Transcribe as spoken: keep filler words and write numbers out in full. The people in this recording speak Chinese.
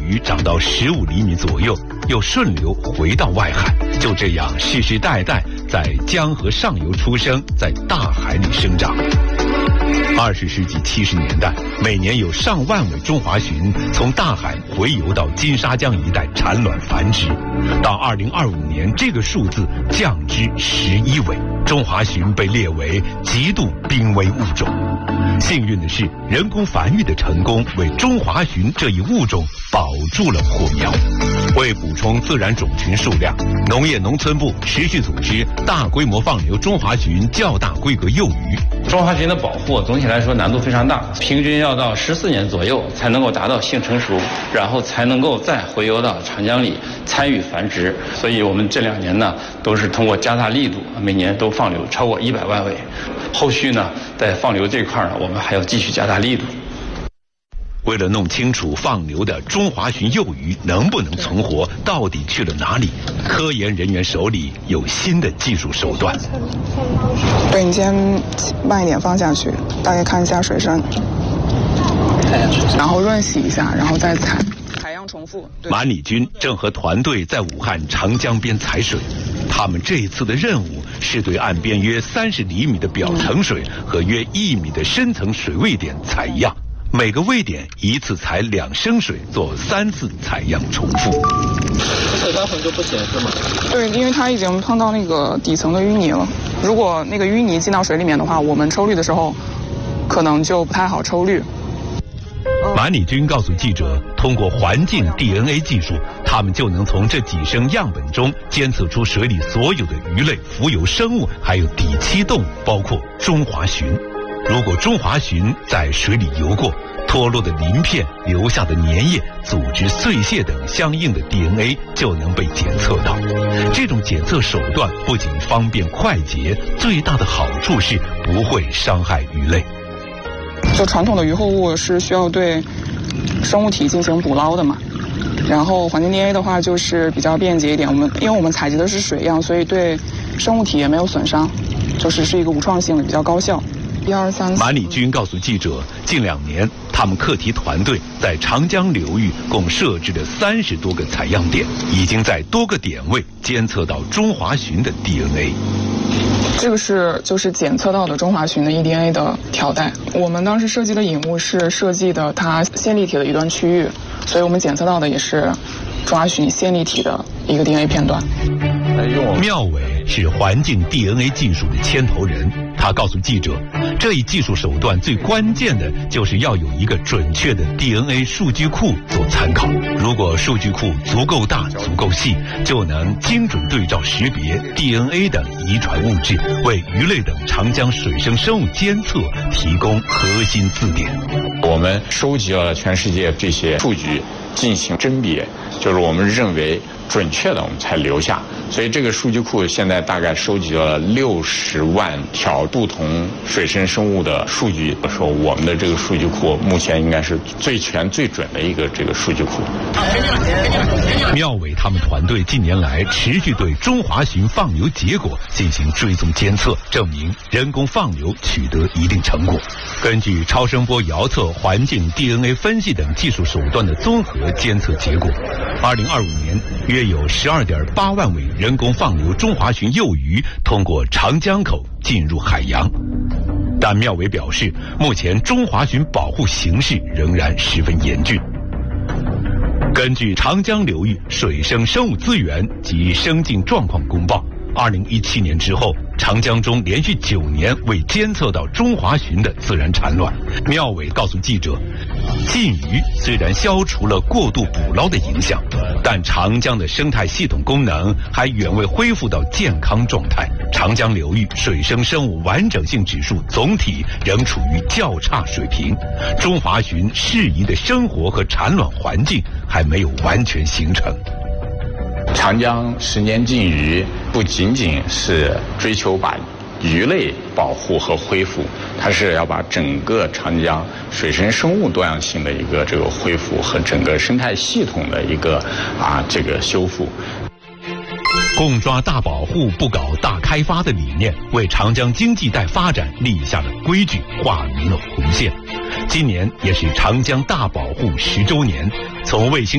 鱼长到十五厘米左右，又顺流回到外海，就这样世世代代在江河上游出生，在大海里生长。二十世纪七十年代，每年有上万尾中华鲟从大海洄游到金沙江一带产卵繁殖，到二零二五年，这个数字降至十一尾。中华鲟被列为极度濒危物种。幸运的是，人工繁育的成功为中华鲟这一物种保住了火苗。为补充自然种群数量，农业农村部持续组织大规模放流中华鲟较大规格幼鱼。 中华鲟的保护总体来说难度非常大，平均要到十四年左右才能够达到性成熟，然后才能够再回游到长江里参与繁殖。所以我们这两年呢，都是通过加大力度，每年都放流超过一百万尾。后续呢，在放流这块呢，我们还要继续加大力度。 为了弄清楚放流的中华鲟幼鱼能不能存活，到底去了哪里，科研人员手里有新的技术手段。 对，你先慢一点放下去，大概看一下水深，然后润洗一下，然后再采，采样重复。 马礼军正和团队在武汉长江边采水，他们这一次的任务是对岸边约三十厘米的表层水和约一米的深层水位点采样。每个位点一次采两升水，做三次采样重复。 水花痕就不显示吗？ 对，因为它已经碰到那个底层的淤泥了。如果那个淤泥进到水里面的话，我们抽滤的时候可能就不太好抽滤。 马礼军告诉记者，通过环境 D N A 技术，他们就能从这几升样本中监测出水里所有的鱼类、浮游生物，还有底栖动物，包括中华鲟。如果中华鲟在水里游过，脱落的鳞片、留下的粘液、组织碎屑等相应的 D N A 就能被检测到。这种检测手段不仅方便快捷，最大的好处是不会伤害鱼类。 就传统的鱼后物是需要对生物体进行捕捞的嘛，然后环境 D N A 的话就是比较便捷一点。我们因为我们采集的是水样，所以对生物体也没有损伤，就是是一个无创性的，比较高效。一二三。马礼军告诉记者，近两年他们课题团队在长江流域共设置了三十多个采样点，已经在多个点位监测到中华鲟的 D N A。 这个是就是检测到的中华鲟的 E D N A 的条带。我们当时设计的引物是设计的它线粒体的一段区域，所以我们检测到的也是中华鲟线粒体的一个 D N A 片段。 妙伟是环境 D N A 技术的牵头人，他告诉记者，这一技术手段最关键的就是要有一个准确的 D N A 数据库做参考。如果数据库足够大、足够细，就能精准对照识别 D N A 等遗传物质，为鱼类等长江水生生物监测提供核心字典。 我们收集了全世界这些数据进行甄别，就是我们认为准确的我们才留下。所以这个数据库现在大概收集了六十万条不同水生生物的数据，说我们的这个数据库目前应该是最全最准的一个这个数据库。 妙伟他们团队近年来持续对中华鲟放流结果进行追踪监测，证明人工放流取得一定成果。根据超声波遥测、环境 D N A 分析等技术手段的综合监测结果，二零二五年约有十二点八万尾人工放流中华鲟幼鱼通过长江口进入海洋。但妙伟表示，目前中华鲟保护形势仍然十分严峻。根据长江流域水生生物资源及生境状况公报，二零一七年之后，长江中连续九年未监测到中华鲟的自然产卵。妙伟告诉记者，禁渔虽然消除了过度捕捞的影响，但长江的生态系统功能还远未恢复到健康状态。长江流域水生生物完整性指数总体仍处于较差水平，中华鲟适宜的生活和产卵环境还没有完全形成。 长江十年禁渔不仅仅是追求把鱼类保护和恢复，它是要把整个长江水生生物多样性的一个这个恢复和整个生态系统的一个啊这个修复。 共抓大保护不搞大开发的理念，为长江经济带发展立下了规矩，画明了红线。今年也是长江大保护十周年，从卫星